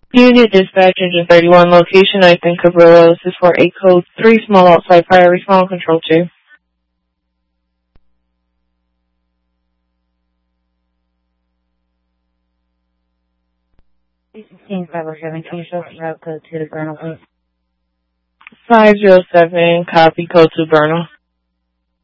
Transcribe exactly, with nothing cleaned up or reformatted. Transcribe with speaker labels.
Speaker 1: Unit Dispatch Engine thirty-one, location I think Cabrillo. This is for a code three small outside fire, respond control two.
Speaker 2: sixteen five oh seven, can you show us route code to the Bernal, please?
Speaker 1: five zero seven, copy, code to Bernal.